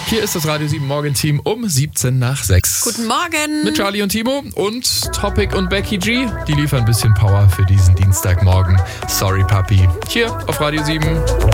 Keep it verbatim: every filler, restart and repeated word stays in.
Hier ist das Radio sieben Morgenteam um siebzehn nach sechs. Guten Morgen. Mit Charlie und Timo und Topic und Becky G. Die liefern ein bisschen Power für diesen Dienstagmorgen. Sorry, Papi. Hier auf Radio sieben.